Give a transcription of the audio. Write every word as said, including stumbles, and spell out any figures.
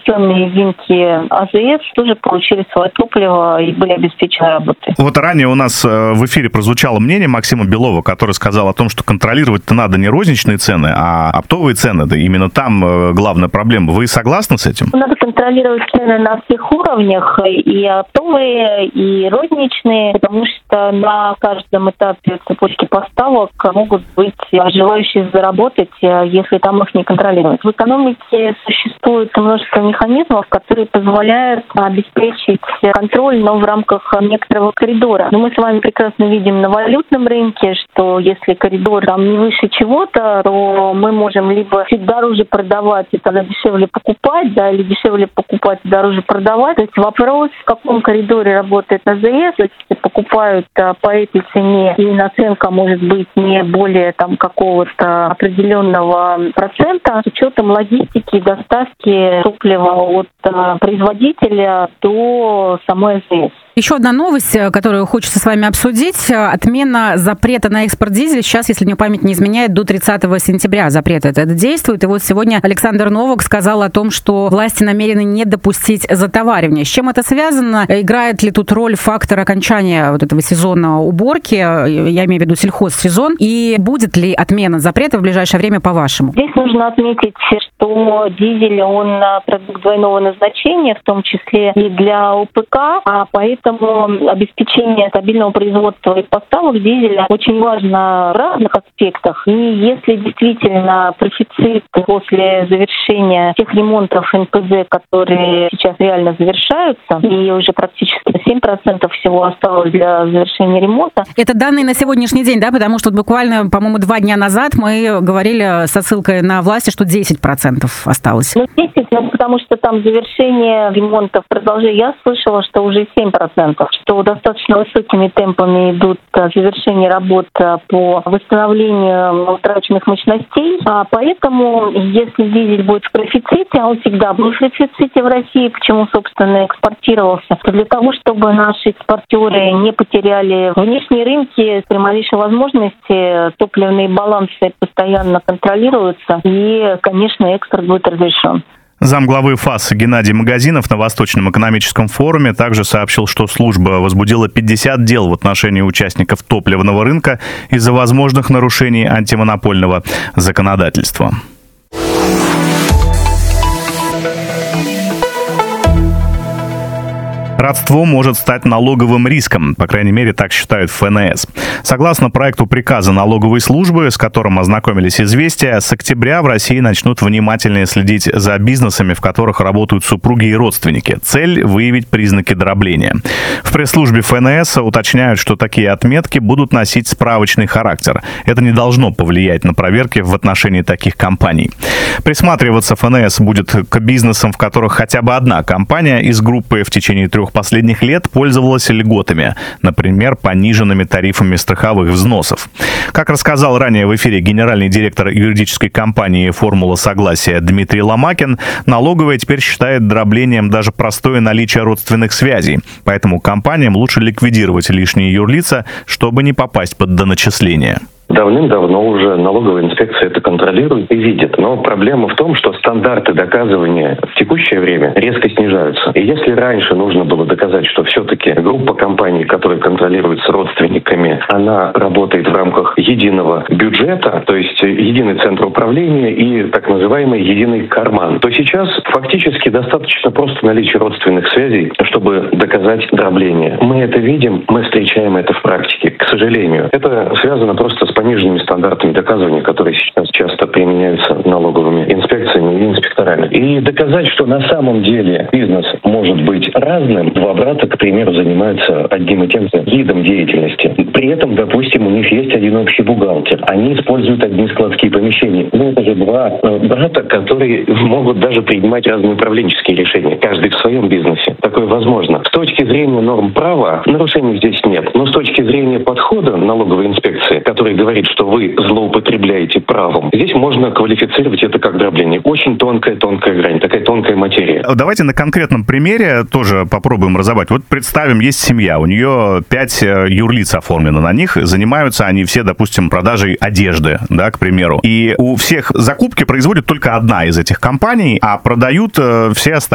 конверсионные винки АЗС тоже получили свое топливо и были обеспечены работой. Вот ранее у нас в эфире прозвучало мнение Максима Белова, который сказал о том, что контролировать-то надо не розничные цены, а оптовые цены. Да именно там главная проблема. Вы согласны с этим? Надо контролировать цены на всех уровнях, и оптовые, и розничные, потому что на каждом этапе цепочки поставок могут быть желающие заработать, если там их не контролировать. В экономике существует множество механизмов, которые позволяют обеспечить контроль, но в рамках некоторого коридора. Но мы с вами прекрасно видим на валютном рынке, что если коридор там не выше чего-то, то мы можем либо чуть дороже продавать и тогда дешевле покупать, да, или дешевле покупать и дороже продавать. То есть вопрос, в каком коридоре работает АЗС, то есть если покупают по этой цене, и наценка может быть не более там какого-то определенного процента, с учетом логистики и доставки топлива от производителя до самой АЗС. Еще одна новость, которую хочется с вами обсудить. Отмена запрета на экспорт дизеля. Сейчас, если мне память не изменяет, до тридцатого сентября запрет этот действует. И вот сегодня Александр Новак сказал о том, что власти намерены не допустить затоваривания. С чем это связано? Играет ли тут роль фактор окончания вот этого сезона уборки? Я имею в виду сельхозсезон. И будет ли отмена запрета в ближайшее время, по-вашему? Здесь нужно отметить, что дизель, он продукт двойного назначения, в том числе и для ОПК, а поэтому Поэтому обеспечение стабильного производства и поставок дизеля очень важно в разных аспектах. И если действительно профицит после завершения тех ремонтов эн пэ зэ, которые сейчас реально завершаются, и уже практически семь процентов всего осталось для завершения ремонта. Это данные на сегодняшний день, да? Потому что буквально, по-моему, два дня назад мы говорили со ссылкой на власти, что десять процентов осталось. Ну, десять, ну, потому что там завершение ремонтов продолжение. Я слышала, что уже семь процентов. Что достаточно высокими темпами идут завершение работ по восстановлению утраченных мощностей. А поэтому, если дизель будет в профиците, а он всегда был в профиците в России, почему, собственно, экспортировался, то для того, чтобы наши экспортеры не потеряли внешние рынки, при малейшей возможности топливные балансы постоянно контролируются, и, конечно, экспорт будет разрешен. Замглавы ФАС Геннадий Магазинов на Восточном экономическом форуме также сообщил, что служба возбудила пятьдесят дел в отношении участников топливного рынка из-за возможных нарушений антимонопольного законодательства. Родство может стать налоговым риском, по крайней мере, так считают в эф эн эс. Согласно проекту приказа налоговой службы, с которым ознакомились «Известия», с октября в России начнут внимательнее следить за бизнесами, в которых работают супруги и родственники. Цель – выявить признаки дробления. В пресс-службе эф эн эс уточняют, что такие отметки будут носить справочный характер. Это не должно повлиять на проверки в отношении таких компаний. Присматриваться эф эн эс будет к бизнесам, в которых хотя бы одна компания из группы в течение трех последних лет пользовалась льготами, например, пониженными тарифами страховых взносов. Как рассказал ранее в эфире генеральный директор юридической компании «Формула согласия» Дмитрий Ломакин, налоговая теперь считает дроблением даже простое наличие родственных связей. Поэтому компаниям лучше ликвидировать лишние юрлица, чтобы не попасть под доначисление. Давным-давно уже налоговая инспекция это контролирует и видит. Но проблема в том, что стандарты доказывания в текущее время резко снижаются. И если раньше нужно было доказать, что все-таки группа компаний, которые контролируются родственниками, она работает в рамках единого бюджета, то есть единый центр управления и так называемый единый карман, то сейчас фактически достаточно просто наличия родственных связей, чтобы доказать дробление. Мы это видим, мы встречаем это в практике. К сожалению, это связано просто с пониженными стандартами доказывания, которые сейчас часто применяются налоговыми инспекциями и инспекторами. И доказать, что на самом деле бизнес может быть разным, два брата, к примеру, занимаются одним и тем же видом деятельности. При этом, допустим, у них есть один общий бухгалтер. Они используют одни складские помещения. Ну, это же два брата, которые могут даже принимать разные управленческие решения, каждый в своем бизнесе. Такое возможно. С точки зрения норм права нарушений здесь нет. Но с точки зрения подхода налоговой инспекции, который говорит, что вы злоупотребляете правом, здесь можно квалифицировать это как дробление. Очень тонкая-тонкая грань, такая тонкая материя. Давайте на конкретном примере тоже попробуем разобрать. Вот представим, есть семья, у нее пять юрлиц оформлено на них, занимаются они все, допустим, продажей одежды, да, к примеру. И у всех закупки производит только одна из этих компаний, а продают все остальные